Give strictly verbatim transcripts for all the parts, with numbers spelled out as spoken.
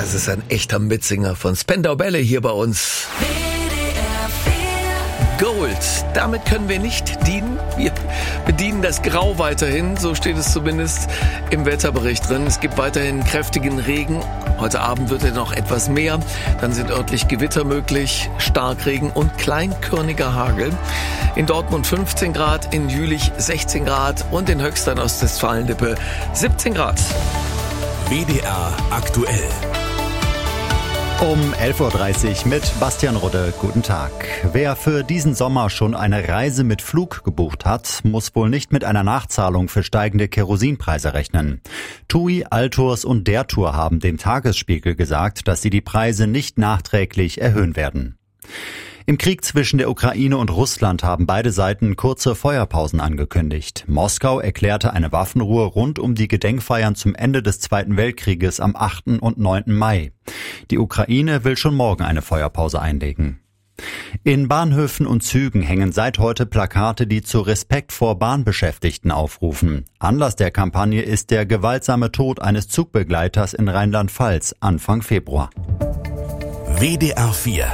Das ist ein echter Mitsinger von Spandau Ballet hier bei uns. Gold, damit können wir nicht dienen. Wir bedienen das Grau weiterhin, so steht es zumindest im Wetterbericht drin. Es gibt weiterhin kräftigen Regen. Heute Abend wird er noch etwas mehr. Dann sind örtlich Gewitter möglich, Starkregen und kleinkörniger Hagel. In Dortmund fünfzehn Grad, in Jülich sechzehn Grad und in Höxter Ostwestfalen-Lippe siebzehn Grad. W D R aktuell. Um elf Uhr dreißig mit Bastian Rudde. Guten Tag. Wer für diesen Sommer schon eine Reise mit Flug gebucht hat, muss wohl nicht mit einer Nachzahlung für steigende Kerosinpreise rechnen. TUI, Altours und der Tour haben dem Tagesspiegel gesagt, dass sie die Preise nicht nachträglich erhöhen werden. Im Krieg zwischen der Ukraine und Russland haben beide Seiten kurze Feuerpausen angekündigt. Moskau erklärte eine Waffenruhe rund um die Gedenkfeiern zum Ende des Zweiten Weltkrieges am achten und neunten Mai. Die Ukraine will schon morgen eine Feuerpause einlegen. In Bahnhöfen und Zügen hängen seit heute Plakate, die zu Respekt vor Bahnbeschäftigten aufrufen. Anlass der Kampagne ist der gewaltsame Tod eines Zugbegleiters in Rheinland-Pfalz Anfang Februar. W D R vier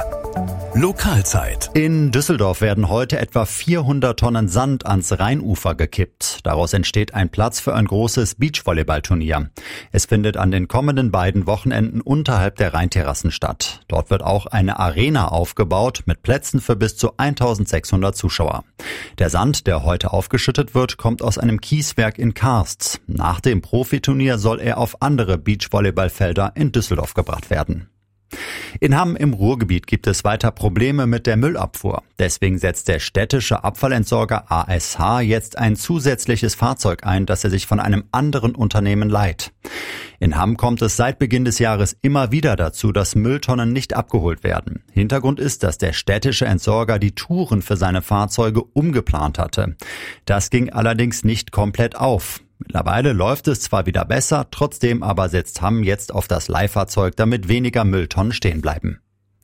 Lokalzeit. In Düsseldorf werden heute etwa vierhundert Tonnen Sand ans Rheinufer gekippt. Daraus entsteht ein Platz für ein großes Beachvolleyballturnier. Es findet an den kommenden beiden Wochenenden unterhalb der Rheinterrassen statt. Dort wird auch eine Arena aufgebaut mit Plätzen für bis zu eintausendsechshundert Zuschauer. Der Sand, der heute aufgeschüttet wird, kommt aus einem Kieswerk in Karst. Nach dem Profiturnier soll er auf andere Beachvolleyballfelder in Düsseldorf gebracht werden. In Hamm im Ruhrgebiet gibt es weiter Probleme mit der Müllabfuhr. Deswegen setzt der städtische Abfallentsorger A S H jetzt ein zusätzliches Fahrzeug ein, das er sich von einem anderen Unternehmen leiht. In Hamm kommt es seit Beginn des Jahres immer wieder dazu, dass Mülltonnen nicht abgeholt werden. Hintergrund ist, dass der städtische Entsorger die Touren für seine Fahrzeuge umgeplant hatte. Das ging allerdings nicht komplett auf. Mittlerweile läuft es zwar wieder besser, trotzdem aber setzt Hamm jetzt auf das Leihfahrzeug, damit weniger Mülltonnen stehen bleiben.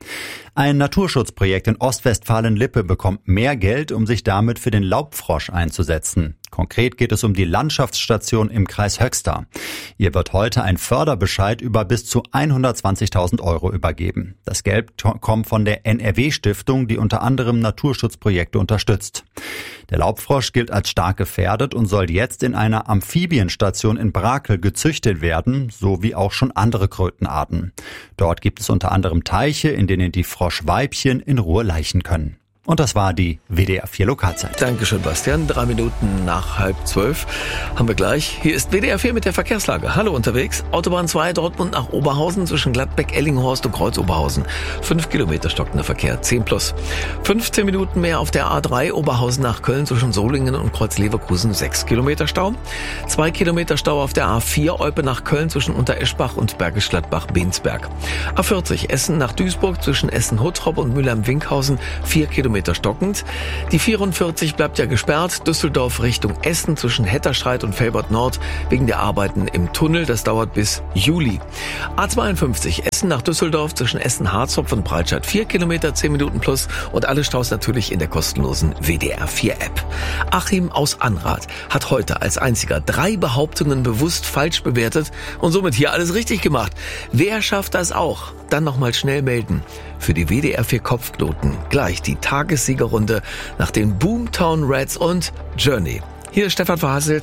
Ein Naturschutzprojekt in Ostwestfalen-Lippe bekommt mehr Geld, um sich damit für den Laubfrosch einzusetzen. Konkret geht es um die Landschaftsstation im Kreis Höxter. Ihr wird heute ein Förderbescheid über bis zu hundertzwanzigtausend Euro übergeben. Das Geld kommt von der N R W-Stiftung, die unter anderem Naturschutzprojekte unterstützt. Der Laubfrosch gilt als stark gefährdet und soll jetzt in einer Amphibienstation in Brakel gezüchtet werden, so wie auch schon andere Krötenarten. Dort gibt es unter anderem Teiche, in denen die Froschweibchen in Ruhe laichen können. Und das war die W D R vier Lokalzeit. Dankeschön, Bastian. Drei Minuten nach halb zwölf haben wir gleich. Hier ist W D R vier mit der Verkehrslage. Hallo unterwegs. Autobahn zwei Dortmund nach Oberhausen zwischen Gladbeck, Ellinghorst und Kreuz Oberhausen. Fünf Kilometer stockender Verkehr, zehn plus. fünfzehn Minuten mehr auf der A drei Oberhausen nach Köln zwischen Solingen und Kreuz Leverkusen. Sechs Kilometer Stau. Zwei Kilometer Stau auf der A vier Eupe nach Köln zwischen Untereschbach und Bergisch Gladbach-Bensberg. A vierzig Essen nach Duisburg zwischen Essen-Huttrop und Mülheim-Winkhausen. Vier Kilometer stockend. Die vierundvierzig bleibt ja gesperrt. Düsseldorf Richtung Essen zwischen Hetterstreit und Felbert Nord wegen der Arbeiten im Tunnel. Das dauert bis Juli. A zweiundfünfzig Essen nach Düsseldorf zwischen Essen-Harzopf und Breitscheid. Vier Kilometer, zehn Minuten plus und alle Staus natürlich in der kostenlosen W D R vier App. Achim aus Anrath hat heute als einziger drei Behauptungen bewusst falsch bewertet und somit hier alles richtig gemacht. Wer schafft das auch? Dann nochmal schnell melden. Für die W D R vier Kopfknoten gleich die Tagessiegerrunde nach den Boomtown Rats und Journey. Hier ist Stefan Verhasselt.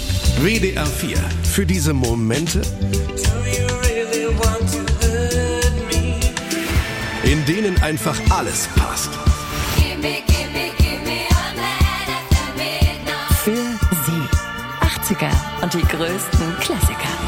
W D R vier. Für diese Momente, in denen einfach alles passt. Für Sie. achtziger und die größten Klassiker.